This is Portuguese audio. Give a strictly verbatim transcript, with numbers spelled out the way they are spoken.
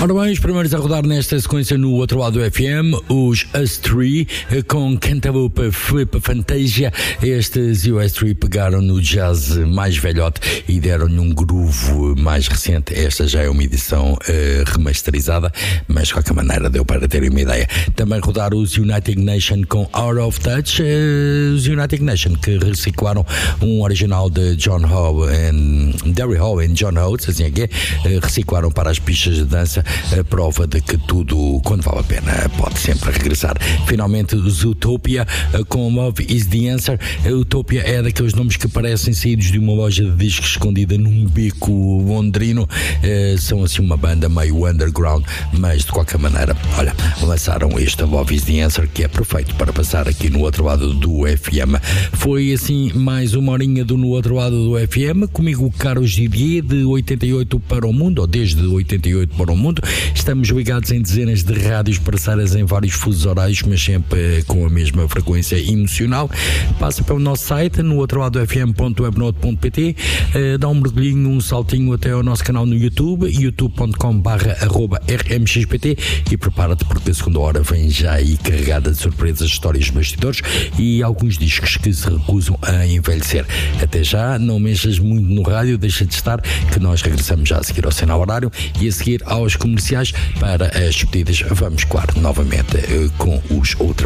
Ora bem, os primeiros a rodar nesta sequência no outro lado do F M, os Us três, com Cantaloupe Flip Fantasia. Estes e o Us três pegaram no jazz mais velhote e deram-lhe um groove mais recente. Esta já é uma edição uh, remasterizada, mas de qualquer maneira deu para terem uma ideia. Também rodaram os United Nation com Out of Touch, uh, os United Nation que reciclaram um original de John Howe e Derry Hall e John Oates, assim é que é, uh, reciclaram para as pistas de dança, a prova de que tudo, quando vale a pena, pode sempre regressar. Finalmente, os Utopia com Love is the Answer. A Utopia é daqueles nomes que parecem saídos de uma loja de discos escondida num beco londrino. Uh, são assim uma banda meio underground, mas de qualquer maneira, olha, lançaram este Love is the Answer, que é perfeito para passar aqui no outro lado do F M. Foi assim mais uma horinha do No Outro Lado do F M, comigo Carlos Didier, de oitenta e oito para o mundo, ou desde oitenta e oito para o mundo. Estamos ligados em dezenas de rádios parceiras em vários fusos horários, mas sempre com a mesma frequência emocional. Passa pelo nosso site, no outro lado f m ponto webnote ponto p t, uh, dá um mergulhinho, um saltinho até ao nosso canal no YouTube, youtube ponto com barra arroba r m x p t, e prepara-te porque a segunda hora vem já aí carregada de surpresas, histórias, bastidores e alguns discos que se recusam a envelhecer. Até já, não mexas muito no rádio, deixa de estar, que nós regressamos já a seguir ao sinal horário e a seguir aos comerciais para as despedidas. Vamos, claro, novamente uh, com os outros.